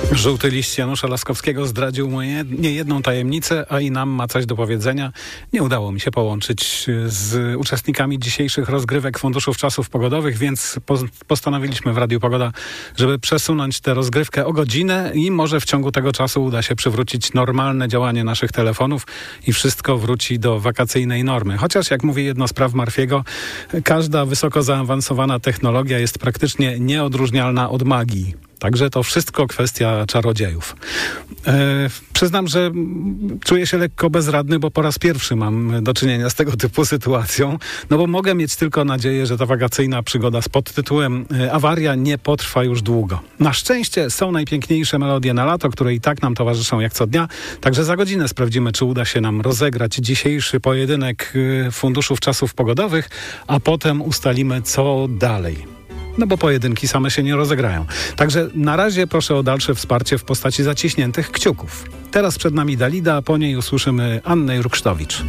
Żółty liść Janusza Laskowskiego zdradził mu niejedną tajemnicę, a i nam ma coś do powiedzenia. Nie udało mi się połączyć z uczestnikami dzisiejszych rozgrywek Funduszów Czasów Pogodowych, więc postanowiliśmy w Radiu Pogoda, żeby przesunąć tę rozgrywkę o godzinę i może w ciągu tego czasu uda się przywrócić normalne działanie naszych telefonów i wszystko wróci do wakacyjnej normy. Chociaż, jak mówi jedno z praw Murphy'ego, każda wysoko zaawansowana technologia jest praktycznie nieodróżnialna od magii. Także to wszystko kwestia czarodziejów. Przyznam, że czuję się lekko bezradny, bo po raz pierwszy mam do czynienia z tego typu sytuacją, no bo mogę mieć tylko nadzieję, że ta wakacyjna przygoda z podtytułem Awaria nie potrwa już długo. Na szczęście są najpiękniejsze melodie na lato, które i tak nam towarzyszą jak co dnia, także za godzinę sprawdzimy, czy uda się nam rozegrać dzisiejszy pojedynek Funduszów Czasów Pogodowych, a potem ustalimy, co dalej. No bo pojedynki same się nie rozegrają. Także na razie proszę o dalsze wsparcie w postaci zaciśniętych kciuków. Teraz przed nami Dalida, a po niej usłyszymy Annę Jurksztowicz.